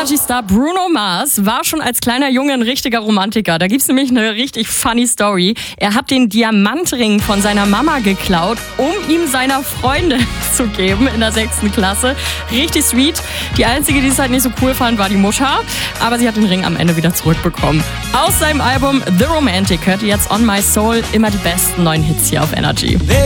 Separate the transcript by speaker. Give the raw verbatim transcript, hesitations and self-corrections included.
Speaker 1: Energy-Star Bruno Mars war schon als kleiner Junge ein richtiger Romantiker. Da gibt's nämlich eine richtig funny Story. Er hat den Diamantring von seiner Mama geklaut, um ihm seiner Freundin zu geben in der sechsten Klasse. Richtig sweet. Die einzige, die es halt nicht so cool fand, war die Mutter. Aber sie hat den Ring am Ende wieder zurückbekommen. Aus seinem Album The Romantic hört ihr jetzt On My Soul immer die besten neuen Hits hier auf Energy.